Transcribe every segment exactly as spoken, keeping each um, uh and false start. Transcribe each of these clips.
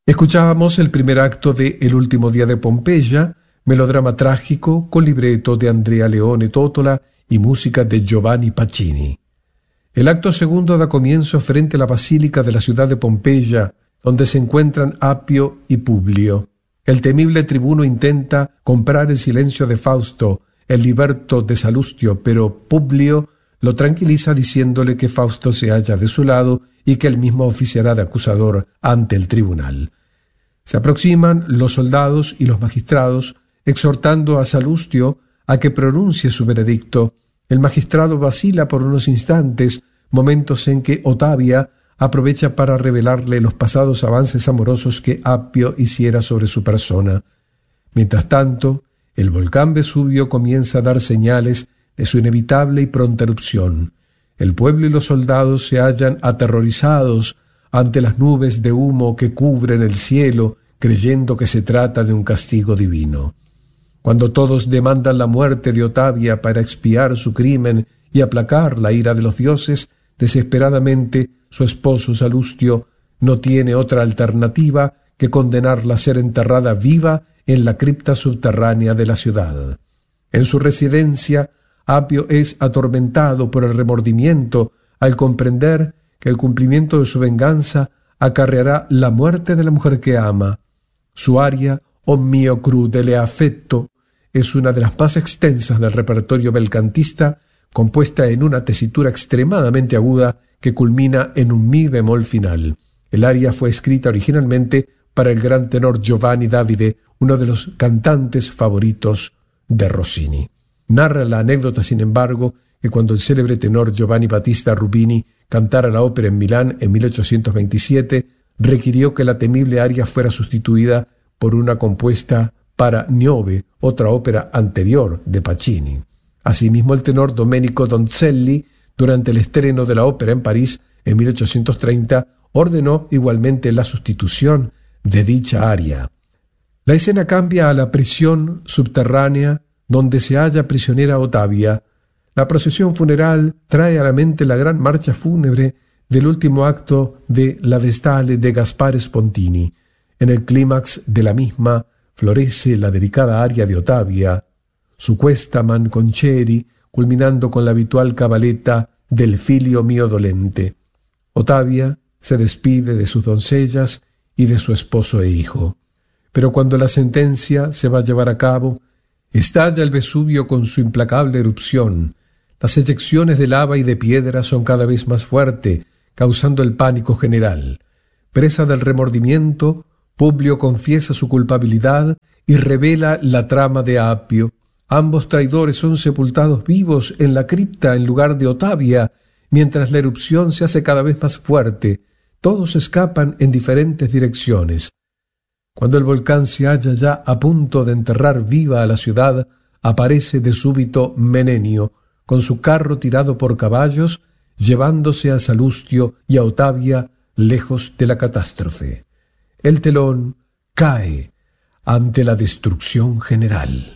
Escuchábamos el primer acto de El último día de Pompeya, melodrama trágico con libreto de Andrea Leone Tottola y música de Giovanni Pacini. El acto segundo da comienzo frente a la basílica de la ciudad de Pompeya, donde se encuentran Apio y Publio. El temible tribuno intenta comprar el silencio de Fausto, el liberto de Salustio, pero Publio lo tranquiliza diciéndole que Fausto se halla de su lado y que él mismo oficiará de acusador ante el tribunal. Se aproximan los soldados y los magistrados, exhortando a Salustio a que pronuncie su veredicto. El magistrado vacila por unos instantes, momentos en que Otavia aprovecha para revelarle los pasados avances amorosos que Apio hiciera sobre su persona. Mientras tanto, el volcán Vesubio comienza a dar señales de su inevitable y pronta erupción. El pueblo y los soldados se hallan aterrorizados ante las nubes de humo que cubren el cielo, creyendo que se trata de un castigo divino. Cuando todos demandan la muerte de Otavia para expiar su crimen y aplacar la ira de los dioses, desesperadamente su esposo Salustio no tiene otra alternativa que condenarla a ser enterrada viva en la cripta subterránea de la ciudad. En su residencia, Apio es atormentado por el remordimiento al comprender que el cumplimiento de su venganza acarreará la muerte de la mujer que ama. Su aria, O mio crudele affetto, es una de las más extensas del repertorio belcantista, compuesta en una tesitura extremadamente aguda que culmina en un mi bemol final. El aria fue escrita originalmente para el gran tenor Giovanni Davide, uno de los cantantes favoritos de Rossini. Narra la anécdota, sin embargo, que cuando el célebre tenor Giovanni Battista Rubini cantara la ópera en Milán en mil ochocientos veintisiete, requirió que la temible aria fuera sustituida por una compuesta para Niove, otra ópera anterior de Pacini. Asimismo, el tenor Domenico Donzelli, durante el estreno de la ópera en París en mil ochocientos treinta, ordenó igualmente la sustitución de dicha aria. La escena cambia a la prisión subterránea donde se halla prisionera Otavia. La procesión funeral trae a la mente la gran marcha fúnebre del último acto de La Vestale de Gaspare Spontini. En el clímax de la misma florece la delicada aria de Otavia, su cuesta Manconcheri, culminando con la habitual cabaleta del Filio mio dolente. Otavia se despide de sus doncellas y de su esposo e hijo. Pero cuando la sentencia se va a llevar a cabo, estalla el Vesubio con su implacable erupción. Las eyecciones de lava y de piedra son cada vez más fuertes, causando el pánico general. Presa del remordimiento, Publio confiesa su culpabilidad y revela la trama de Apio. Ambos traidores son sepultados vivos en la cripta en lugar de Otavia, mientras la erupción se hace cada vez más fuerte. Todos escapan en diferentes direcciones. Cuando el volcán se halla ya a punto de enterrar viva a la ciudad, aparece de súbito Menenio, con su carro tirado por caballos, llevándose a Salustio y a Otavia lejos de la catástrofe. El telón cae ante la destrucción general.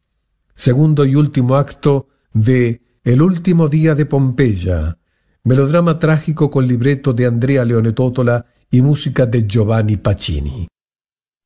Segundo y último acto de El último día de Pompeya, melodrama trágico con libreto de Andrea Leone Tottola y música de Giovanni Pacini.